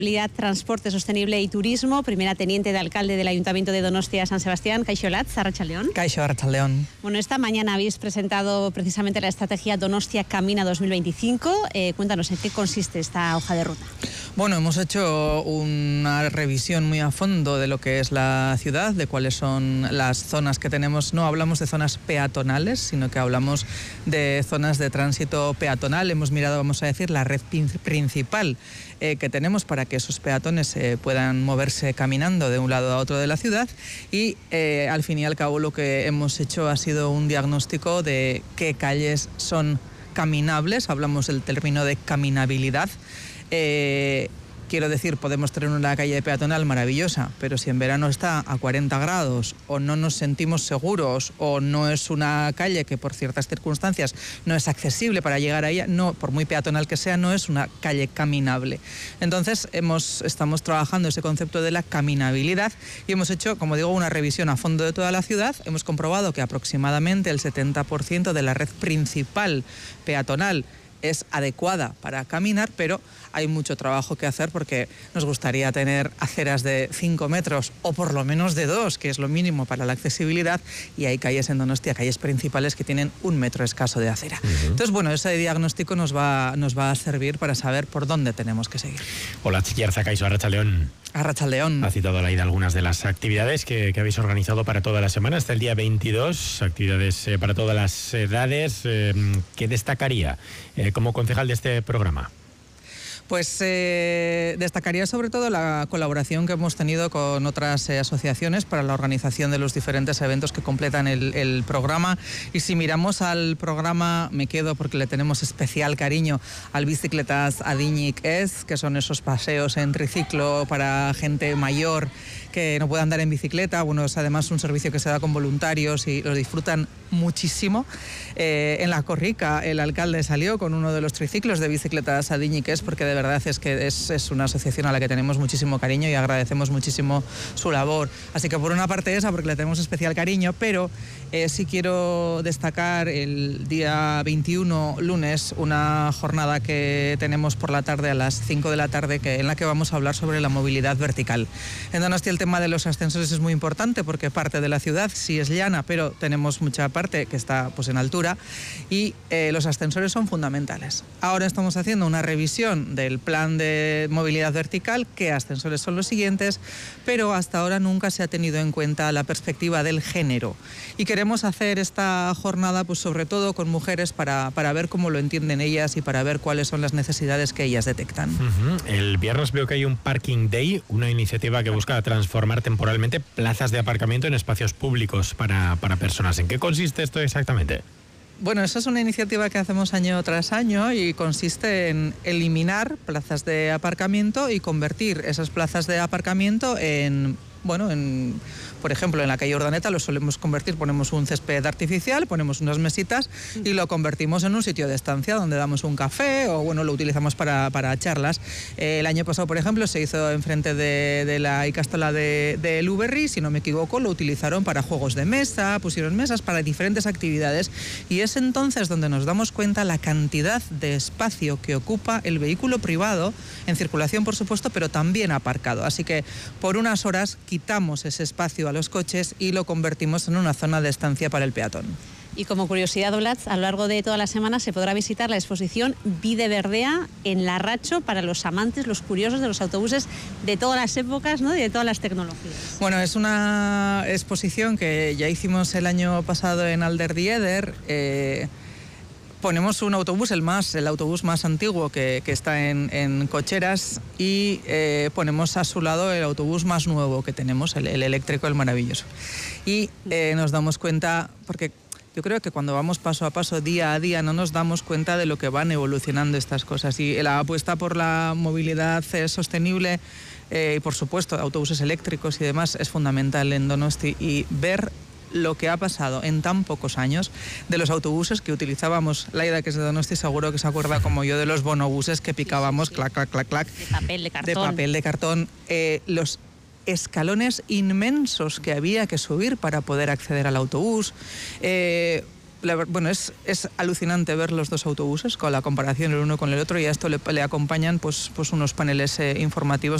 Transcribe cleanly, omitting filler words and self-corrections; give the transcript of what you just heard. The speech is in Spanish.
Transporte Sostenible y Turismo, primera teniente de alcalde del Ayuntamiento de Donostia San Sebastián. Kaixo Latz, arratsaldeon. Kaixo, arratsaldeon. Bueno, esta mañana habéis presentado precisamente la estrategia Donostia Camina 2025. Cuéntanos, ¿en qué consiste esta hoja de ruta? Bueno, hemos hecho una revisión muy a fondo de lo que es la ciudad, de cuáles son las zonas que tenemos. No hablamos de zonas peatonales, sino que hablamos de zonas de tránsito peatonal. Hemos mirado, vamos a decir, la red principal que tenemos para que esos peatones puedan moverse caminando de un lado a otro de la ciudad y al fin y al cabo lo que hemos hecho ha sido un diagnóstico de qué calles son caminables. Hablamos del término de caminabilidad. Quiero decir, podemos tener una calle peatonal maravillosa, pero si en verano está a 40 grados o no nos sentimos seguros o no es una calle que por ciertas circunstancias no es accesible para llegar a ella, no, por muy peatonal que sea, no es una calle caminable. Entonces estamos trabajando ese concepto de la caminabilidad y hemos hecho, como digo, una revisión a fondo de toda la ciudad. Hemos comprobado que aproximadamente el 70% de la red principal peatonal es adecuada para caminar, pero hay mucho trabajo que hacer porque nos gustaría tener aceras de 5 metros o por lo menos de 2, que es lo mínimo para la accesibilidad, y hay calles en Donostia, calles principales que tienen 1 metro escaso de acera. Entonces, bueno, ese diagnóstico nos va a servir para saber por dónde tenemos que seguir. Hola, Txikiarza, kaixo, arratsaldeon. Arratsaldeon. Ha citado Laida algunas de las actividades que habéis organizado para toda la semana, hasta el día 22, actividades para todas las edades. ¿Qué destacaría como concejal de este programa? Pues destacaría sobre todo la colaboración que hemos tenido con otras asociaciones para la organización de los diferentes eventos que completan el programa. Y si miramos al programa, me quedo porque le tenemos especial cariño al Bicicletas Adiñik Ez, que son esos paseos en triciclo para gente mayor que no puede andar en bicicleta. Bueno, es además un servicio que se da con voluntarios y lo disfrutan muchísimo. En la Corrica el alcalde salió con uno de los triciclos de Bicicletas Adiñik Ez, porque de verdad es que es una asociación a la que tenemos muchísimo cariño y agradecemos muchísimo su labor. Así que por una parte esa, porque le tenemos especial cariño, pero sí quiero destacar el día 21, lunes, una jornada que tenemos por la tarde a las 5 de la tarde en la que vamos a hablar sobre la movilidad vertical. En Donostia el tema de los ascensores es muy importante porque parte de la ciudad sí es llana, pero tenemos mucha parte que está pues en altura y los ascensores son fundamentales. Ahora estamos haciendo una revisión del plan de movilidad vertical, qué ascensores son los siguientes, pero hasta ahora nunca se ha tenido en cuenta la perspectiva del género. Y queremos hacer esta jornada pues sobre todo con mujeres para ver cómo lo entienden ellas y para ver cuáles son las necesidades que ellas detectan. El viernes veo que hay un Parking Day, una iniciativa que busca transformar temporalmente plazas de aparcamiento en espacios públicos para personas. ¿En qué consiste esto exactamente? Bueno, esa es una iniciativa que hacemos año tras año y consiste en eliminar plazas de aparcamiento y convertir esas plazas de aparcamiento por ejemplo, en la calle Urdaneta lo solemos convertir, ponemos un césped artificial, ponemos unas mesitas y lo convertimos en un sitio de estancia donde damos un café o bueno, lo utilizamos para charlas. El año pasado, por ejemplo, se hizo enfrente de la Ikastola de Luberri, si no me equivoco, lo utilizaron para juegos de mesa, pusieron mesas para diferentes actividades y es entonces donde nos damos cuenta la cantidad de espacio que ocupa el vehículo privado, en circulación por supuesto, pero también aparcado. Así que por unas horas quitamos ese espacio a los coches y lo convertimos en una zona de estancia para el peatón. Y como curiosidad, Olatz, a lo largo de toda la semana se podrá visitar la exposición Bide Berdea en Larratxo para los amantes, los curiosos de los autobuses de todas las épocas, ¿no? Y de todas las tecnologías. Bueno, es una exposición que ya hicimos el año pasado en Alderdieder. Ponemos un autobús, el autobús más antiguo que está en cocheras y ponemos a su lado el autobús más nuevo que tenemos, el eléctrico, el maravilloso. Y nos damos cuenta, porque yo creo que cuando vamos paso a paso, día a día, no nos damos cuenta de lo que van evolucionando estas cosas. Y la apuesta por la movilidad sostenible y, por supuesto, autobuses eléctricos y demás es fundamental en Donosti y ver lo que ha pasado en tan pocos años de los autobuses que utilizábamos. Laida, que es de Donosti, seguro que se acuerda como yo de los bonobuses que picábamos, clac, clac, clac, clac. De papel de cartón. De papel de cartón. Los escalones inmensos que había que subir para poder acceder al autobús. bueno, es alucinante ver los dos autobuses con la comparación el uno con el otro, y a esto le acompañan pues unos paneles informativos